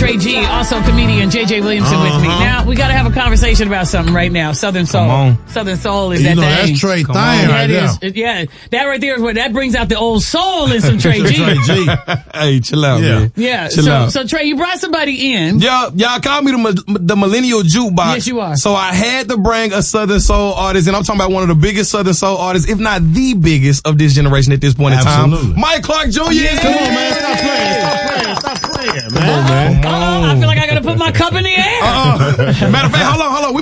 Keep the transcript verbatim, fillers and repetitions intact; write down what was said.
Trey G, also comedian J J Williamson Uh-huh. with me. Now, we got to have a conversation about something right now. Southern Soul. Come on. Southern Soul is You that know, thing. that's Trey Come thing on. right That there. is, it- yeah, that right there is what, that brings out the old soul in some Trey G. Trey G. Hey, chill out, Yeah. man. Yeah, Chill so, out. so Trey, you brought somebody in. Y'all, y'all call me the, mi- the millennial jukebox. Yes, you are. So I had to bring a Southern Soul artist, and I'm talking about one of the biggest Southern Soul artists, if not the biggest of this generation at this point in Absolutely. time. Mike Clark Junior is Come here. on, man. Stop playing. Stop playing. Stop playing, man. Come on, man. Oh, I feel like I got to put my cup in the air. Uh-uh. Matter of fact, hold on, hold on. We